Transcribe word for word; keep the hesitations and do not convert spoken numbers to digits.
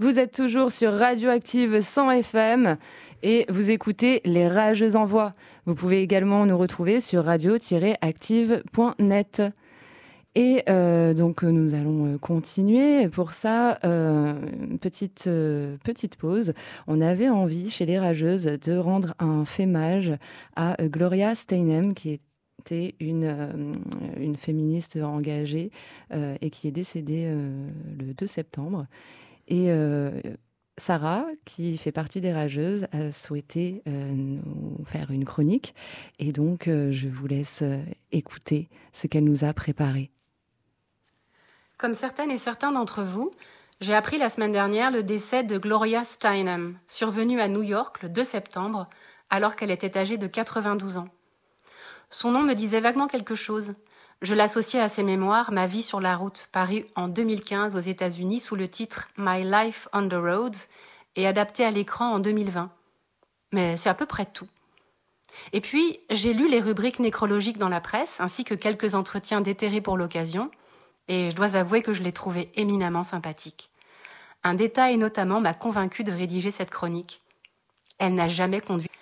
Vous êtes toujours sur Radioactive cent F M et vous écoutez Les Rageuses en Voix. Vous pouvez également nous retrouver sur radio tiret active point net. Et euh, donc nous allons continuer. Pour ça, euh, petite, euh, petite pause. On avait envie chez les Rageuses de rendre un fémage à Gloria Steinem, qui était une, euh, une féministe engagée euh, et qui est décédée euh, le deux septembre. Et euh, Sarah, qui fait partie des Rageuses, a souhaité euh, nous faire une chronique. Et donc, euh, je vous laisse euh, écouter ce qu'elle nous a préparé. Comme certaines et certains d'entre vous, j'ai appris la semaine dernière le décès de Gloria Steinem, survenu à New York le deux septembre, alors qu'elle était âgée de quatre-vingt-douze ans. Son nom me disait vaguement quelque chose. Je l'associais à ses mémoires « Ma vie sur la route », paru en deux mille quinze aux États-Unis sous le titre « My Life on the Roads » et adapté à l'écran en deux mille vingt. Mais c'est à peu près tout. Et puis, j'ai lu les rubriques nécrologiques dans la presse, ainsi que quelques entretiens déterrés pour l'occasion, et je dois avouer que je l'ai trouvé éminemment sympathique. Un détail notamment m'a convaincue de rédiger cette chronique. Elle n'a jamais conduit.